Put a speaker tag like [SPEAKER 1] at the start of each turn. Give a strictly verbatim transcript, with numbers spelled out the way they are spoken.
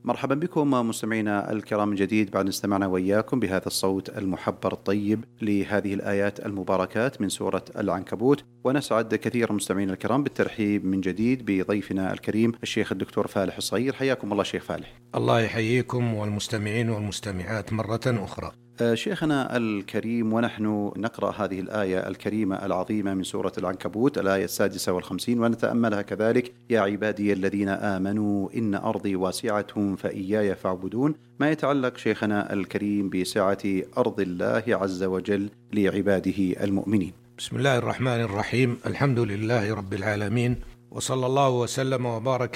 [SPEAKER 1] مرحبا بكم مستمعينا الكرام من جديد بعد استمعنا وإياكم بهذا الصوت المحبر الطيب لهذه الآيات المباركات من سورة العنكبوت. ونسعد كثيرا مستمعينا الكرام بالترحيب من جديد بضيفنا الكريم الشيخ الدكتور فالح الصغير. حياكم الله شيخ فالح.
[SPEAKER 2] الله يحييكم والمستمعين والمستمعات مرة أخرى.
[SPEAKER 1] شيخنا الكريم، ونحن نقرأ هذه الآية الكريمة العظيمة من سورة العنكبوت الآية السادسة والخمسين ونتأملها كذلك: يا عبادي الذين آمنوا إن أرضي واسعة فإياي فاعبدون. ما يتعلق شيخنا الكريم بسعة أرض الله عز وجل لعباده المؤمنين.
[SPEAKER 2] بسم الله الرحمن الرحيم. الحمد لله رب العالمين، وصلى الله وسلم وبارك